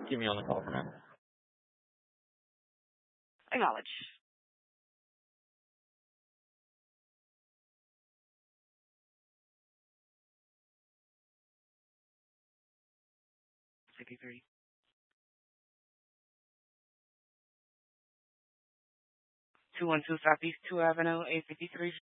Keep me on the call for now. Acknowledge. '53. 212 Southeast 2 Avenue, 853.